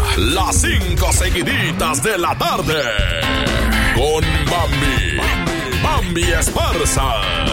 las 5 seguiditas de la tarde. Con Bambi Esparza.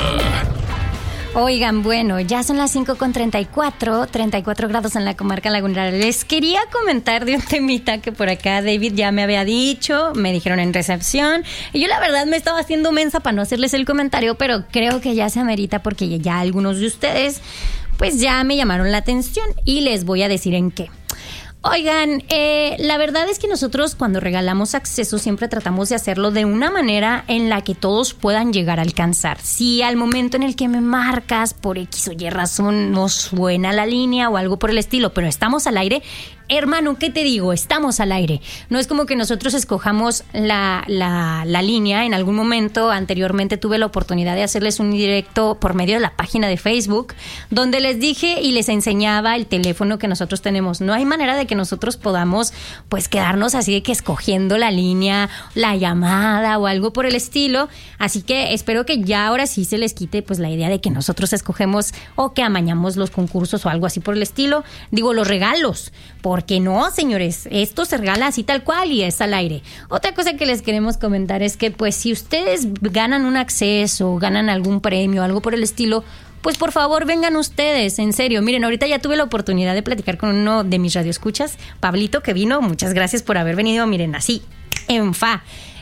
Oigan, bueno, ya son las 5:34, 34 grados en la comarca lagunera. Les quería comentar de un temita que por acá David ya me había dicho, me dijeron en recepción, y yo la verdad me estaba haciendo mensa para no hacerles el comentario, pero creo que ya se amerita porque ya algunos de ustedes pues ya me llamaron la atención y les voy a decir en qué. Oigan, la verdad es que nosotros cuando regalamos acceso siempre tratamos de hacerlo de una manera en la que todos puedan llegar a alcanzar. Si al momento en el que me marcas por X o Y razón no suena la línea o algo por el estilo, pero estamos al aire, hermano, ¿qué te digo? Estamos al aire. No es como que nosotros escojamos la línea. En algún momento anteriormente tuve la oportunidad de hacerles un directo por medio de la página de Facebook, donde les dije y les enseñaba el teléfono que nosotros tenemos. No hay manera de que nosotros podamos pues quedarnos así de que escogiendo la línea, la llamada o algo por el estilo. Así que espero que ya ahora sí se les quite pues la idea de que nosotros escogemos o que amañamos los concursos o algo así por el estilo. Digo, los regalos. Porque no, señores, esto se regala así tal cual y es al aire. Otra cosa que les queremos comentar es que pues si ustedes ganan un acceso, ganan algún premio, algo por el estilo, pues por favor vengan ustedes, en serio. Miren, ahorita ya tuve la oportunidad de platicar con uno de mis radioescuchas, Pablito, que vino. Muchas gracias por haber venido, miren, así, en fa.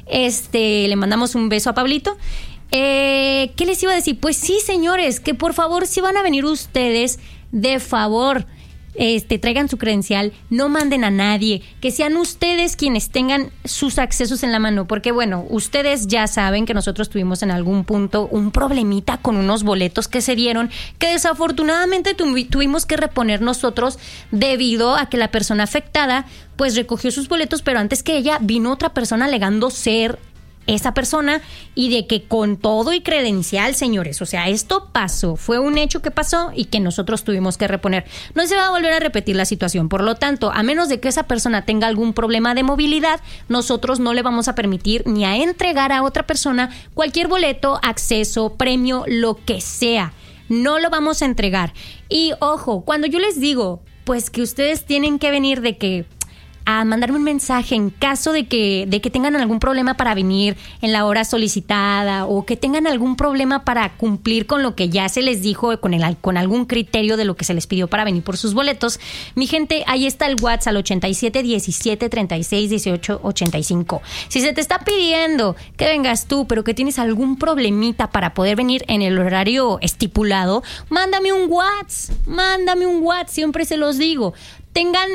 Le mandamos un beso a Pablito. ¿Qué les iba a decir? Pues sí, señores, que por favor, si van a venir ustedes, de favor, traigan su credencial, no manden a nadie, que sean ustedes quienes tengan sus accesos en la mano, porque bueno, ustedes ya saben que nosotros tuvimos en algún punto un problemita con unos boletos que se dieron, que desafortunadamente tuvimos que reponer nosotros debido a que la persona afectada pues recogió sus boletos, pero antes que ella vino otra persona alegando ser esa persona y de que con todo y credencial, señores, o sea, esto pasó, fue un hecho que pasó y que nosotros tuvimos que reponer. No se va a volver a repetir la situación, por lo tanto, a menos de que esa persona tenga algún problema de movilidad, nosotros no le vamos a permitir ni a entregar a otra persona cualquier boleto, acceso, premio, lo que sea. No lo vamos a entregar. Y ojo, cuando yo les digo, pues que ustedes tienen que venir de que a mandarme un mensaje en caso de que tengan algún problema para venir en la hora solicitada o que tengan algún problema para cumplir con lo que ya se les dijo, con algún criterio de lo que se les pidió para venir por sus boletos. Mi gente, ahí está el WhatsApp al 87 17 36 18 85. Si se te está pidiendo que vengas tú, pero que tienes algún problemita para poder venir en el horario estipulado, mándame un WhatsApp, siempre se los digo. Tengan,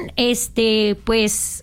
pues,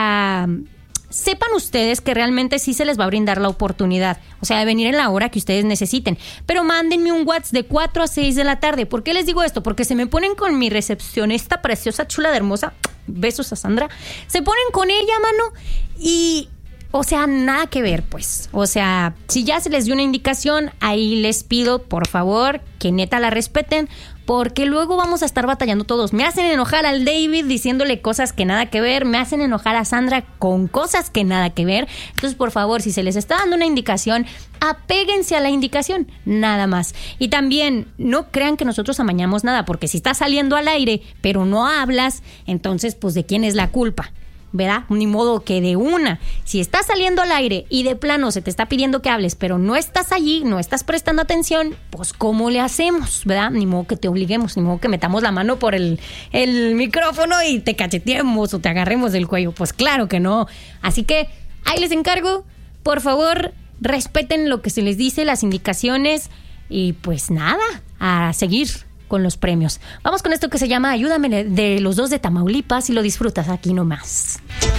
sepan ustedes que realmente sí se les va a brindar la oportunidad, o sea, de venir en la hora que ustedes necesiten. Pero mándenme un WhatsApp de 4 a 6 de la tarde. ¿Por qué les digo esto? Porque se me ponen con mi recepcionista preciosa, chula de hermosa. Besos a Sandra. Se ponen con ella, mano, y... O sea, nada que ver, pues. O sea, si ya se les dio una indicación, ahí les pido, por favor, que neta la respeten, porque luego vamos a estar batallando todos. Me hacen enojar al David diciéndole cosas que nada que ver, me hacen enojar a Sandra con cosas que nada que ver. Entonces, por favor, si se les está dando una indicación, apéguense a la indicación, nada más. Y también, no crean que nosotros amañamos nada, porque si estás saliendo al aire, pero no hablas, entonces, pues, ¿de quién es la culpa? ¿Verdad? Ni modo que de una. Si estás saliendo al aire y de plano se te está pidiendo que hables, pero no estás allí, no estás prestando atención, pues ¿cómo le hacemos? ¿Verdad? Ni modo que te obliguemos, ni modo que metamos la mano por el micrófono y te cacheteemos o te agarremos del cuello. Pues claro que no. Así que ahí les encargo, por favor, respeten lo que se les dice, las indicaciones y pues nada, a seguir con los premios. Vamos con esto que se llama Ayúdame, de los Dos de Tamaulipas, y lo disfrutas aquí nomás.